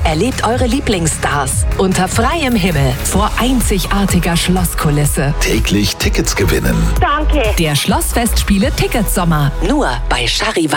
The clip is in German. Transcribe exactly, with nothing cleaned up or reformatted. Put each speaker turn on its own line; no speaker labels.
Erlebt eure Lieblingsstars unter freiem Himmel vor einzigartiger Schlosskulisse.
Täglich Tickets gewinnen.
Danke.
Der Schlossfestspiele Ticketsommer. Nur bei Charivari.